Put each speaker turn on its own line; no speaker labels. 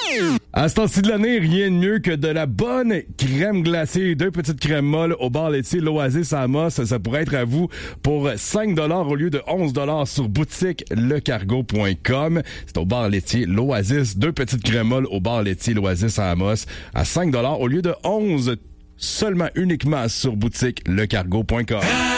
À ce temps-ci de l'année, rien de mieux que de la bonne crème glacée. 2 petites crèmes molles au bar laitier L'Oasis à Amos. Ça pourrait être à vous pour 5 $ au lieu de 11 $ sur boutique lecargo.com. C'est au bar laitier L'Oasis. 2 petites crèmes molles au bar laitier L'Oasis à Amos à 5 $ au lieu de 11 seulement uniquement sur boutique lecargo.com.